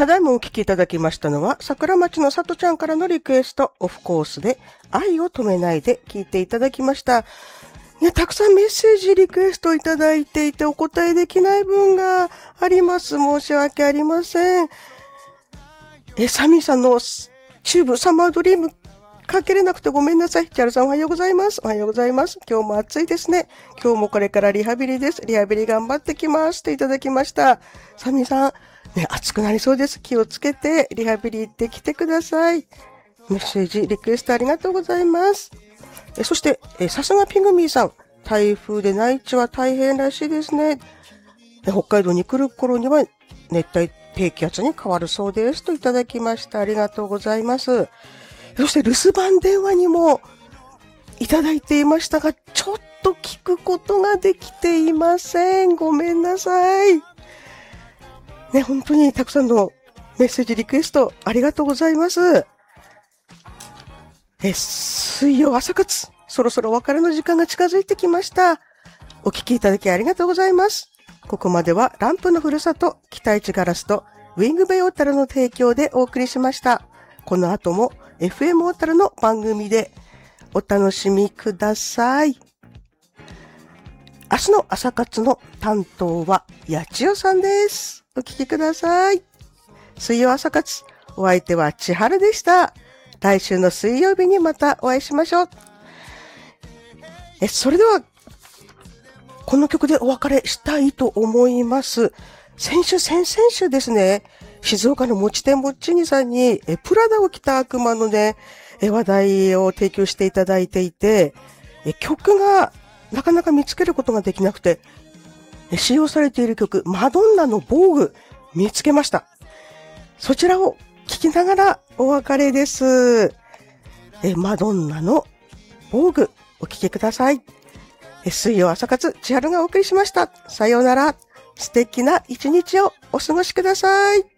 ただいまお聞きいただきましたのは、桜町のさとちゃんからのリクエスト、オフコースで、愛を止めないで聞いていただきました。ね、たくさんメッセージ、リクエストいただいていて、お答えできない分があります。申し訳ありません。サミーさんのチューブ、サマードリーム、かけれなくてごめんなさい。チャルさんおはようございます。おはようございます。今日も暑いですね。今日もこれからリハビリです。リハビリ頑張ってきます。といただきました。サミーさん、ね、暑くなりそうです。気をつけてリハビリ行ってきてください。メッセージ、リクエストありがとうございます。そして、さすがピグミーさん、台風で内地は大変らしいですね。北海道に来る頃には熱帯低気圧に変わるそうです。といただきました。ありがとうございます。そして留守番電話にもいただいていましたが、ちょっと聞くことができていません。ごめんなさい。ね、本当にたくさんのメッセージリクエストありがとうございます。水曜朝活、そろそろお別れの時間が近づいてきました。お聞きいただきありがとうございます。ここまではランプのふるさと、北市ガラスとウィングベイオータルの提供でお送りしました。この後も FM オータルの番組でお楽しみください。明日の朝活の担当は八千代さんです。お聞きください。水曜朝活、お相手は千春でした。来週の水曜日にまたお会いしましょう。それでは、この曲でお別れしたいと思います。先々週ですね、静岡の持ち店もっちにさんに、プラダを着た悪魔のね、話題を提供していただいていて、曲がなかなか見つけることができなくて、使用されている曲、マドンナの防具、見つけました。そちらを聴きながらお別れです。マドンナの防具、お聴きください。水曜朝活、千春がお送りしました。さようなら。素敵な一日をお過ごしください。